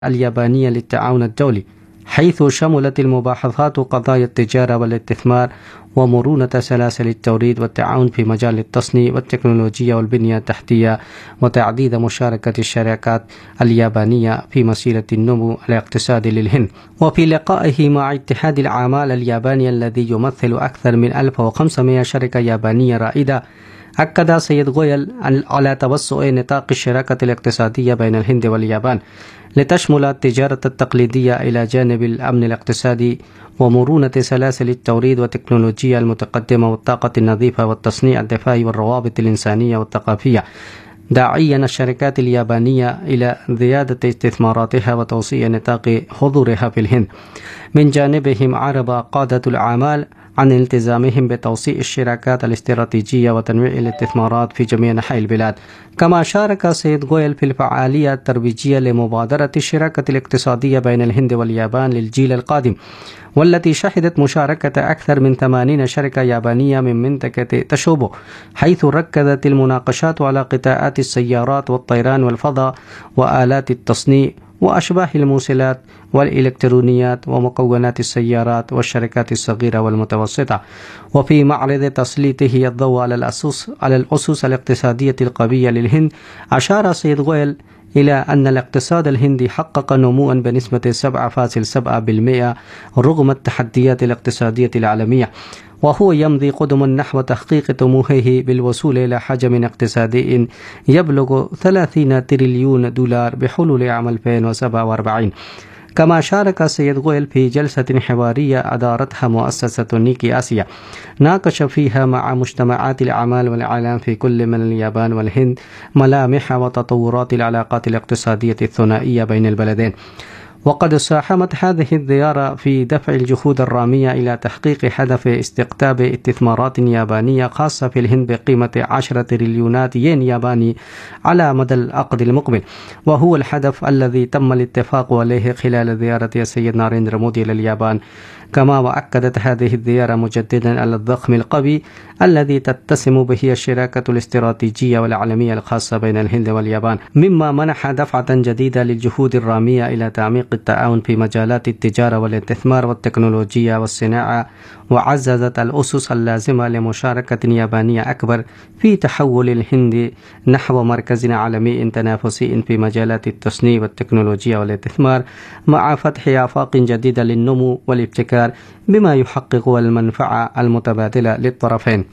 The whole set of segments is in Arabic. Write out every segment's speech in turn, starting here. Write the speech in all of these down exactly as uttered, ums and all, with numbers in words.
اليابانية للتعاون الدولي، حيث شملت المباحثات قضايا التجارة والاستثمار ومرونة سلاسل التوريد والتعاون في مجال التصنيع والتكنولوجيا والبنية التحتية، وتعزيز مشاركة الشركات اليابانية في مسيرة النمو الاقتصادي للهند. وفي لقائه مع اتحاد الأعمال الياباني الذي يمثل أكثر من ألف وخمسمائة شركة يابانية رائدة، أكد سيد غويل على توسع نطاق الشراكة الاقتصادية بين الهند واليابان لتشمل التجارة التقليدية إلى جانب الأمن الاقتصادي ومرونة سلاسل التوريد والتكنولوجيا المتقدمة والطاقة النظيفة والتصنيع الدفاعي والروابط الإنسانية والثقافية، داعيا الشركات اليابانية إلى زيادة استثماراتها وتوسيع نطاق حضورها في الهند. من جانبهم عرب قادة الأعمال عن التزامهم بتوسيع الشراكات الاستراتيجية وتنويع الاستثمارات في جميع أنحاء البلاد. كما شارك سيد غويل في الفعالية الترويجية لمبادرة الشراكة الاقتصادية بين الهند واليابان للجيل القادم، والتي شهدت مشاركة أكثر من ثمانين شركة يابانية من منطقة تشوبو، حيث ركزت المناقشات على قطاعات السيارات والطيران والفضاء وآلات التصنيع وأشباه الموصلات والإلكترونيات ومكونات السيارات والشركات الصغيرة والمتوسطة. وفي معرض تسليطه الضوء على الأسس على الأسس الاقتصادية القوية للهند، أشار سيد غويل إلى أن الاقتصاد الهندي حقق نمواً بنسبة سبعة فاصلة سبعة بالمئة رغم التحديات الاقتصادية العالمية، وهو يمضي قدما نحو تحقيق طموحه بالوصول إلى حجم اقتصادي يبلغ ثلاثين تريليون دولار بحلول عام ألفين وسبعة وأربعين. كما شارك السيد غويل في جلسة حوارية أدارتها مؤسسة نيكي آسيا، ناقش فيها مع مجتمعات الأعمال والإعلام في كل من اليابان والهند ملامح وتطورات العلاقات الاقتصادية الثنائية بين البلدين. وقد ساهمت هذه الزيارة في دفع الجهود الرامية إلى تحقيق هدف استقطاب استثمارات يابانية خاصة في الهند بقيمة عشرة تريليونات ين ياباني على مدى العقد المقبل، وهو الهدف الذي تم الاتفاق عليه خلال زيارة السيد ناريندرا مودي لليابان. كما وأكدت هذه الزيارة مجددا على الضخم القوي الذي تتسم به الشراكة الاستراتيجية والعالمية الخاصة بين الهند واليابان، مما منح دفعة جديدة للجهود الرامية إلى تعميق التعاون في مجالات التجارة والاستثمار والتكنولوجيا والصناعة، وعززت الأسس اللازمة لمشاركة يابانية أكبر في تحول الهند نحو مركز عالمي تنافسي في مجالات التصنيع والتكنولوجيا والاستثمار، مع فتح آفاق جديدة للنمو والابتكار بما يحقق المنفعة المتبادلة للطرفين.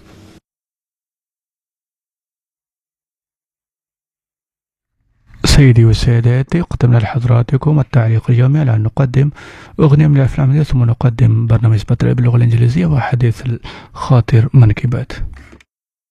سيدي وسادتي، قدمنا لحضراتكم التعليق اليومي على أن نقدم أغنية من الأفلام ثم نقدم برنامج بطريقة باللغة الإنجليزية وحديث الخاطر منكبات.